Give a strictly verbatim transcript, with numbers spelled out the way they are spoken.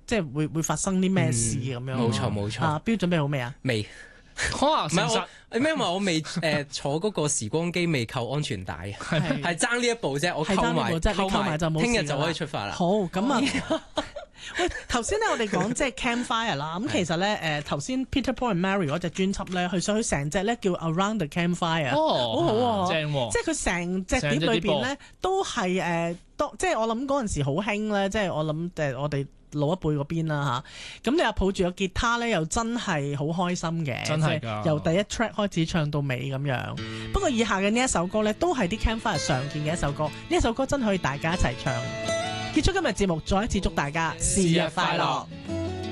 即係會會發生啲咩事咁樣。 冇錯冇錯。 啊，標準備好未啊？ 未。 哇！ 唔係我，因為我未誒坐嗰個時光機，未扣安全帶， 係係爭呢一步啫。我係扣埋， 爭呢步啫，你扣埋就冇事㗎啦。 聽日就可以出發啦。 好，咁啊。喂，頭先咧我哋講即係 Campfire 啦，咁其實咧誒頭先 Peter Paul and Mary 嗰隻專輯咧，佢上去成隻咧叫 Around the Campfire， 哦， 好好喎， 正喎， 即係佢成隻碟裏邊咧都係誒，多即係我諗嗰陣時好興咧，即係我諗誒我哋老一輩嗰邊啦嚇，咁你又抱住個吉他咧，又真係好開心嘅， 真係㗎， 由第一 track 開始唱到尾咁樣。不過以下嘅呢一首歌咧，都係啲 Campfire 常見嘅一首歌，呢一首歌真係可以大家一齊唱。結束今日節目，再一次祝大家生日快樂！